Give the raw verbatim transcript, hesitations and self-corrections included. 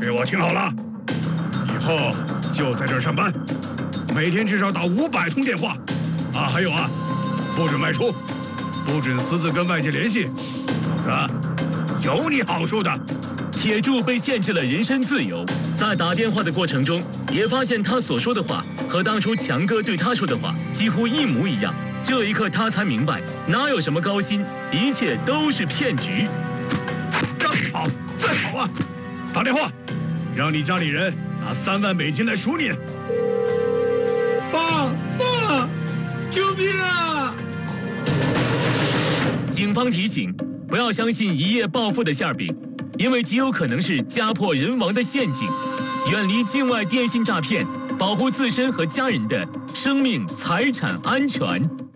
给我听好了，以后就在这儿上班，每天至少打五百通电话。啊，还有啊，不准外出，不准私自跟外界联系，否则有你好受的。 铁柱被限制了人身自由，在打电话的过程中，也发现他所说的话和当初强哥对他说的话几乎一模一样。这一刻，他才明白，哪有什么高薪，一切都是骗局。 这好，再好啊！打电话，让你家里人拿三万美金来赎你。 爸爸，救命啊！ 警方提醒，不要相信一夜暴富的馅饼，因为极有可能是家破人亡的陷阱。远离境外电信诈骗，保护自身和家人的生命财产安全。